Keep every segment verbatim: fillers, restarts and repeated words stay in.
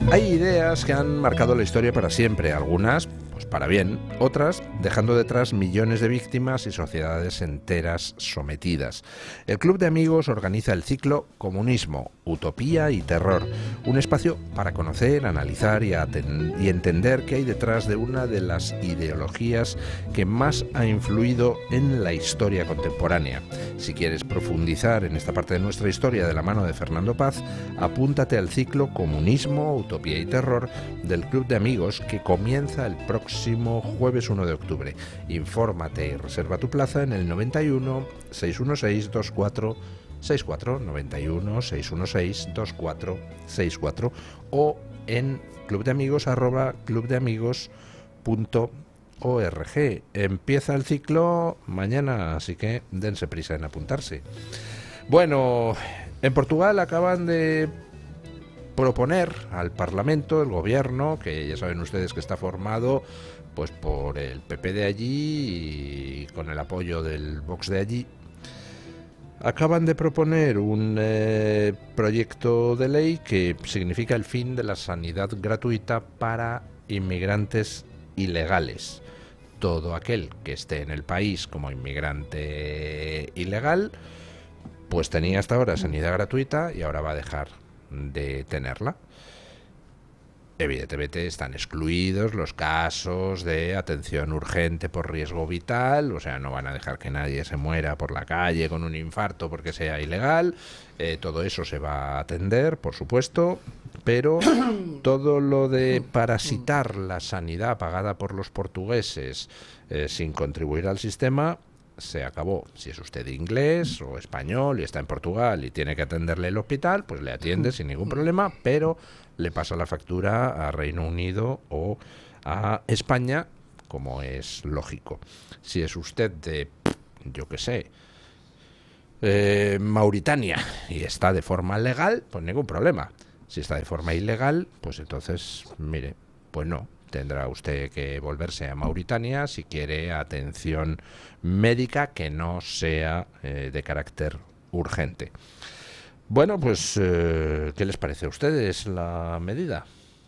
Hay ideas que han marcado la historia para siempre, algunas pues para bien, otras dejando detrás millones de víctimas y sociedades enteras sometidas. El Club de Amigos organiza el ciclo Comunismo, Utopía y Terror, un espacio para conocer, analizar y, y entender qué hay detrás de una de las ideologías que más ha influido en la historia contemporánea. Si quieres profundizar en esta parte de nuestra historia de la mano de Fernando Paz, apúntate al ciclo Comunismo, Utopía y Terror del Club de Amigos que comienza el próximo jueves uno de octubre. Infórmate y reserva tu plaza en el noventa y uno, seiscientos dieciséis, veinticuatro sesenta y cuatro, noventa y uno, seiscientos dieciséis, veinticuatro sesenta y cuatro o en clubdeamigos arroba clubdeamigos punto org. Empieza el ciclo mañana, así que dense prisa en apuntarse. Bueno, en Portugal acaban de proponer al Parlamento, el gobierno, que ya saben ustedes que está formado pues por el P P de allí y con el apoyo del Vox de allí, acaban de proponer un eh, proyecto de ley que significa el fin de la sanidad gratuita para inmigrantes ilegales. Todo aquel que esté en el país como inmigrante ilegal, pues tenía hasta ahora sanidad gratuita y ahora va a dejar de tenerla. Evidentemente están excluidos los casos de atención urgente por riesgo vital, o sea, no van a dejar que nadie se muera por la calle con un infarto porque sea ilegal. Eh, todo eso se va a atender, por supuesto, pero todo lo de parasitar la sanidad pagada por los portugueses eh, sin contribuir al sistema se acabó. Si es usted inglés o español y está en Portugal y tiene que atenderle el hospital, pues le atiende sin ningún problema, pero le pasa la factura a Reino Unido o a España, como es lógico. Si es usted de, yo qué sé, eh, Mauritania y está de forma legal, pues ningún problema. Si está de forma ilegal, pues entonces, mire, pues no. Tendrá usted que volverse a Mauritania si quiere atención médica que no sea eh, de carácter urgente. Bueno, pues, eh, ¿qué les parece a ustedes la medida?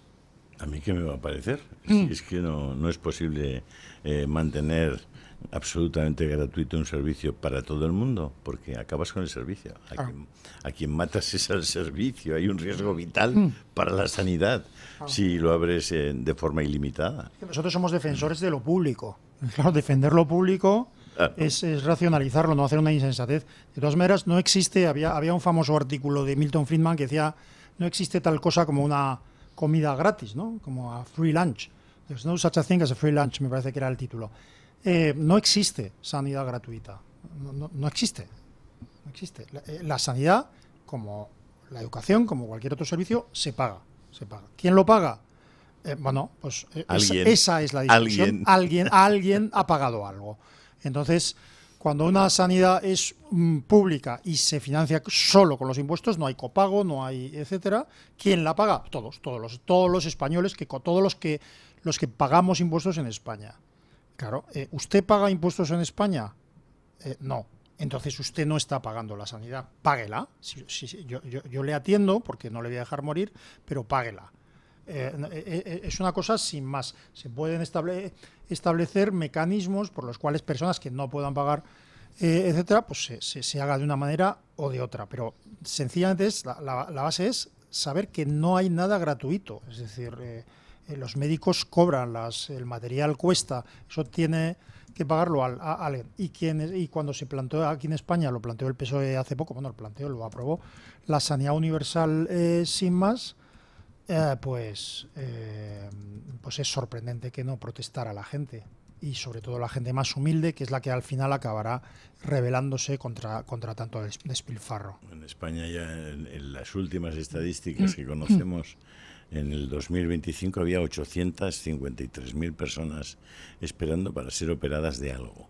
¿A mí qué me va a parecer? Mm. Si es que no, no es posible eh, mantener absolutamente gratuito un servicio para todo el mundo, porque acabas con el servicio. A, ah. quien, a quien matas es al servicio. Hay un riesgo vital mm. para la sanidad ah. si lo abres eh, de forma ilimitada. Nosotros somos defensores de lo público. Claro, defender lo público ah. es, es racionalizarlo, no hacer una insensatez. De todas maneras, no existe, había, había un famoso artículo de Milton Friedman que decía, no existe tal cosa como una comida gratis, ¿no? Como a free lunch. There's no such a thing as a free lunch, me parece que era el título. Eh, no existe sanidad gratuita, no, no, no existe, no existe. La, eh, la sanidad, como la educación, como cualquier otro servicio, se paga, se paga. ¿Quién lo paga? Eh, bueno, pues eh, esa, esa es la discusión. Alguien. alguien, alguien ha pagado algo. Entonces, cuando una sanidad es mm, pública y se financia solo con los impuestos, no hay copago, no hay etcétera. ¿Quién la paga? Todos, todos los, todos los españoles, que todos los que los que pagamos impuestos en España. Claro, eh, ¿usted paga impuestos en España? Eh, no. Entonces usted no está pagando la sanidad. Páguela. Si, si, si, yo, yo, yo le atiendo porque no le voy a dejar morir, pero páguela. Eh, eh, es una cosa sin más. Se pueden estable, establecer mecanismos por los cuales personas que no puedan pagar, eh, etcétera, pues se, se, se haga de una manera o de otra. Pero sencillamente es, la, la, la base es saber que no hay nada gratuito. Es decir, eh, los médicos cobran, las, el material cuesta, eso tiene que pagarlo al, a alguien. Y, quien, y cuando se planteó aquí en España, lo planteó el P S O E hace poco, bueno, lo planteó, lo aprobó, la sanidad universal eh, sin más, eh, pues, eh, pues es sorprendente que no protestara la gente. Y sobre todo la gente más humilde, que es la que al final acabará rebelándose contra, contra tanto despilfarro. En España ya en, en las últimas estadísticas que conocemos, en el dos mil veinticinco había ochocientas cincuenta y tres mil personas esperando para ser operadas de algo.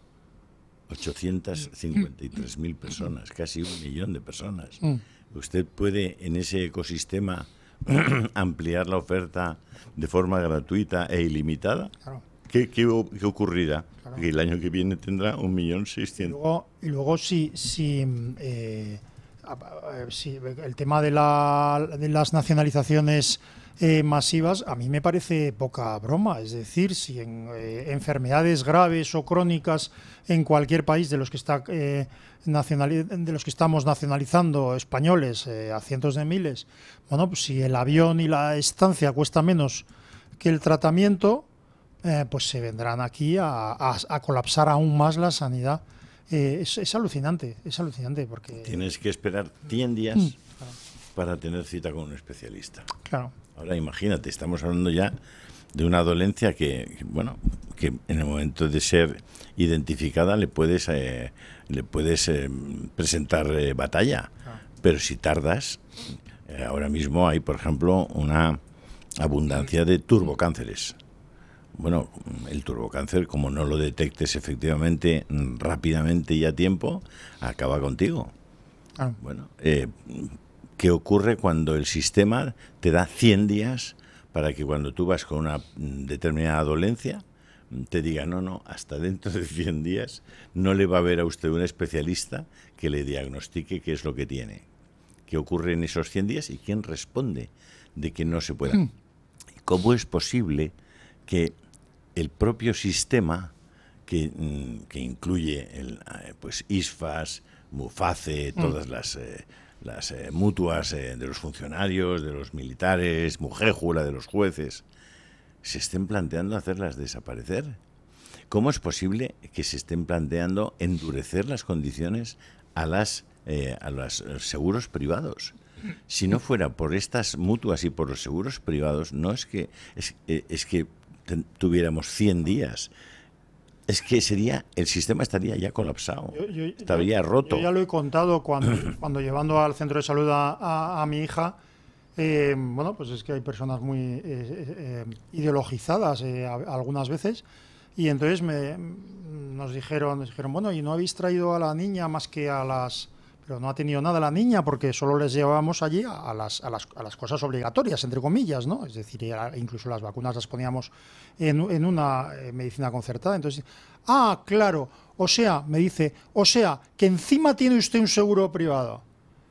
ochocientas cincuenta y tres mil personas, casi un millón de personas. ¿Usted puede en ese ecosistema ampliar la oferta de forma gratuita e ilimitada? Claro. ¿Qué, qué, qué ocurrirá? Claro. Que el año que viene tendrá un millón seiscientos. Y luego, si... si eh, Sí, el tema de, la, de las nacionalizaciones eh, masivas, a mí me parece poca broma. Es decir, si en eh, enfermedades graves o crónicas en cualquier país de los que está eh, nacionali- de los que estamos nacionalizando españoles eh, a cientos de miles, bueno, pues si el avión y la estancia cuesta menos que el tratamiento, eh, pues se vendrán aquí a, a, a colapsar aún más la sanidad. Eh, es, es alucinante, es alucinante porque tienes que esperar cien días Mm, claro. para tener cita con un especialista. Claro. Ahora imagínate, estamos hablando ya de una dolencia que, que, bueno, que en el momento de ser identificada le puedes eh, le puedes eh, presentar eh, batalla, Claro. pero si tardas, eh, ahora mismo hay, por ejemplo, una abundancia de turbocánceres. Bueno, el turbocáncer, como no lo detectes efectivamente rápidamente y a tiempo, acaba contigo. Ah. Bueno, eh, ¿qué ocurre cuando el sistema te da cien días para que cuando tú vas con una determinada dolencia te diga, no, no, hasta dentro de cien días no le va a ver a usted un especialista que le diagnostique qué es lo que tiene? ¿Qué ocurre en esos cien días y quién responde de que no se pueda? Mm. ¿Cómo es posible que el propio sistema que, que incluye el, pues ISFAS, MUFACE, todas las, eh, las eh, mutuas eh, de los funcionarios, de los militares, Mujéjula, de los jueces, se estén planteando hacerlas desaparecer? ¿Cómo es posible que se estén planteando endurecer las condiciones a las eh, a los seguros privados? Si no fuera por estas mutuas y por los seguros privados, no es que es, es que tuviéramos cien días. Es que sería el sistema estaría ya colapsado, Yo, yo, estaría yo, roto. Yo ya lo he contado cuando, cuando llevando al centro de salud a, a, a mi hija. Eh, bueno, pues es que hay personas muy eh, eh, ideologizadas eh, a, algunas veces. Y entonces me, nos dijeron, nos dijeron, bueno, ¿y no habéis traído a la niña más que a las...? Pero no ha tenido nada la niña porque solo les llevábamos allí a las, a las, a las cosas obligatorias, entre comillas, ¿no? Es decir, incluso las vacunas las poníamos en, en una eh, medicina concertada. Entonces, ah, claro, o sea, me dice, o sea, que encima tiene usted un seguro privado.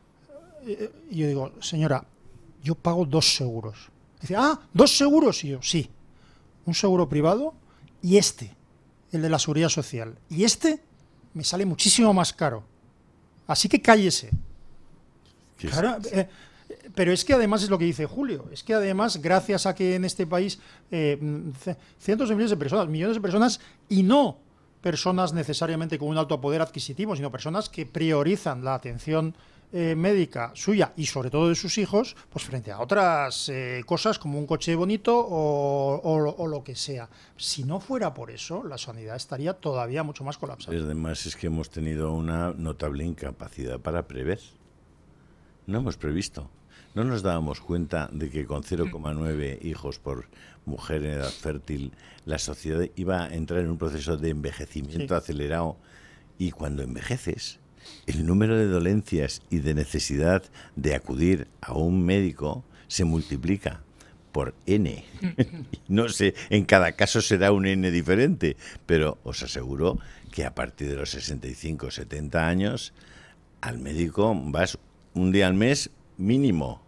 Y yo digo, señora, yo pago dos seguros. Dice, ah, ¿dos seguros? Y yo, sí, un seguro privado y este, el de la Seguridad Social. Y este me sale muchísimo más caro. Así que cállese. Claro, eh, pero es que además es lo que dice Julio, es que además gracias a que en este país eh, cientos de millones de personas, millones de personas y no personas necesariamente con un alto poder adquisitivo, sino personas que priorizan la atención eh, médica suya y sobre todo de sus hijos, pues frente a otras eh, cosas como un coche bonito o, o, o lo que sea. Si no fuera por eso, la sanidad estaría todavía mucho más colapsada. Además es que hemos tenido una notable incapacidad para prever. No hemos previsto. No nos dábamos cuenta de que con cero coma nueve hijos por mujer en edad fértil, la sociedad iba a entrar en un proceso de envejecimiento sí. acelerado. Y cuando envejeces, el número de dolencias y de necesidad de acudir a un médico se multiplica por N. No sé, en cada caso será un N diferente, pero os aseguro que a partir de los sesenta y cinco, setenta años, al médico vas un día al mes mínimo,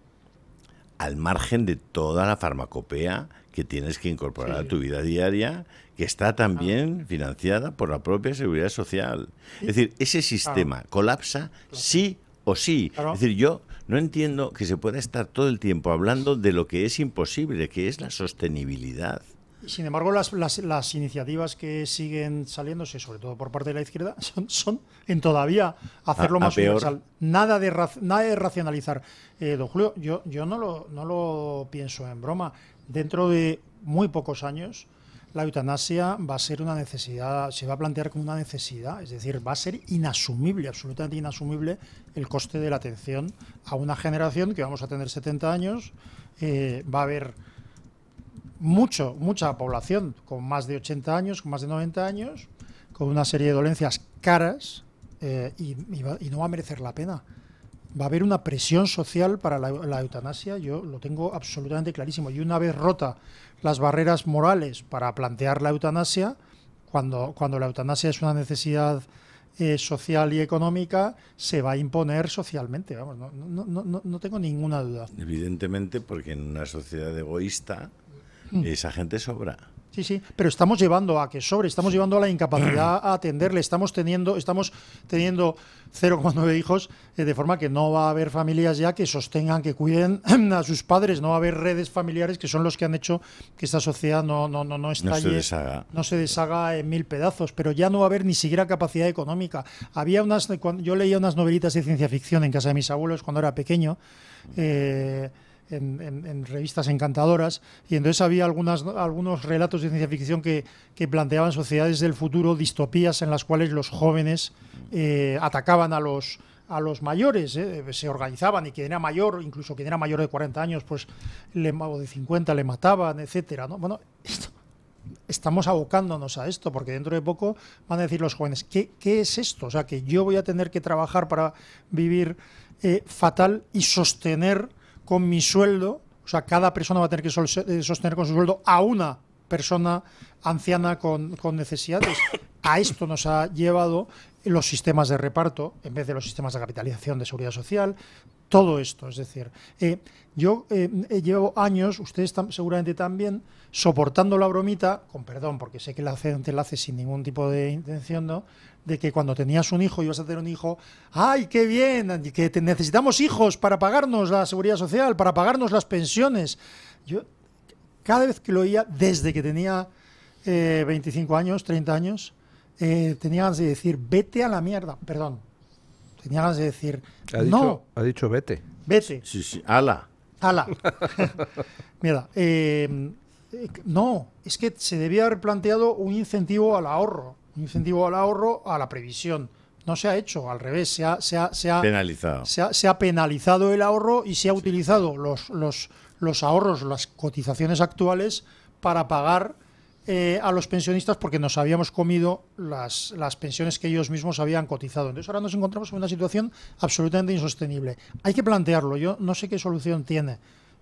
al margen de toda la farmacopea que tienes que incorporar sí. a tu vida diaria, que está también ah. financiada por la propia Seguridad Social. ¿Sí? Es decir, ese sistema ah. colapsa claro. sí o sí. Claro. Es decir, yo no entiendo que se pueda estar todo el tiempo hablando de lo que es imposible, que es la sostenibilidad. Sin embargo, las, las, las iniciativas que siguen saliéndose, sobre todo por parte de la izquierda, son, son en todavía hacerlo a, más a universal. Nada de, nada de racionalizar. Eh, don Julio, yo, yo no, lo, no lo pienso en broma. Dentro de muy pocos años, la eutanasia va a ser una necesidad, se va a plantear como una necesidad, es decir, va a ser inasumible, absolutamente inasumible el coste de la atención a una generación que vamos a tener setenta años, eh, va a haber mucho, mucha población con más de ochenta años, con más de noventa años, con una serie de dolencias caras eh, y, y, va, y no va a merecer la pena. Va a haber una presión social para la, la eutanasia, yo lo tengo absolutamente clarísimo. Y una vez rota las barreras morales para plantear la eutanasia, cuando, cuando la eutanasia es una necesidad eh, social y económica se va a imponer socialmente. Vamos, no, no, no, no tengo ninguna duda. Evidentemente, porque en una sociedad egoísta mm. esa gente sobra. Sí, sí, pero estamos llevando a que sobre, estamos llevando a la incapacidad a atenderle, estamos teniendo, estamos teniendo cero coma nueve hijos, eh, de forma que no va a haber familias ya que sostengan, que cuiden a sus padres, no va a haber redes familiares que son los que han hecho que esta sociedad no, no, no, no estalle, no se deshaga. no se deshaga en mil pedazos, pero ya no va a haber ni siquiera capacidad económica. Había unas, cuando yo leía unas novelitas de ciencia ficción en casa de mis abuelos cuando era pequeño, eh, En, en, en revistas encantadoras, y entonces había algunas, algunos relatos de ciencia ficción que, que planteaban sociedades del futuro, distopías en las cuales los jóvenes eh, atacaban a los a los mayores, eh, se organizaban, y quien era mayor, incluso quien era mayor de cuarenta años, pues le, o de cincuenta, le mataban, etcétera, ¿no? Bueno, esto, estamos abocándonos a esto, porque dentro de poco van a decir los jóvenes, ¿qué, qué es esto? O sea, que yo voy a tener que trabajar para vivir eh, fatal y sostener con mi sueldo, o sea, cada persona va a tener que sostener con su sueldo a una persona anciana con, con necesidades. A esto nos ha llevado los sistemas de reparto, en vez de los sistemas de capitalización de seguridad social, todo esto. Es decir, eh, yo eh, llevo años, ustedes tam, seguramente también, soportando la bromita, con perdón, porque sé que la gente la hace sin ningún tipo de intención, ¿no?, de que cuando tenías un hijo, ibas a tener un hijo, ¡ay, qué bien! Que te necesitamos hijos para pagarnos la seguridad social, para pagarnos las pensiones. Yo, cada vez que lo oía, desde que tenía eh, veinticinco años, treinta años, eh, tenía ganas de decir, vete a la mierda. Perdón, tenía ganas de decir, ha dicho, no. Ha dicho vete. Vete. Sí, sí, ala. Ala. Mira, eh, eh, no, es que se debía haber planteado un incentivo al ahorro. Un incentivo al ahorro, a la previsión. No se ha hecho, al revés, se ha, se ha, se ha, penalizado. Se ha, se ha penalizado el ahorro y se ha utilizado los, los, los ahorros, las cotizaciones actuales para pagar eh, a los pensionistas, porque nos habíamos comido las, las pensiones que ellos mismos habían cotizado. Entonces ahora nos encontramos en una situación absolutamente insostenible. Hay que plantearlo, yo no sé qué solución tiene,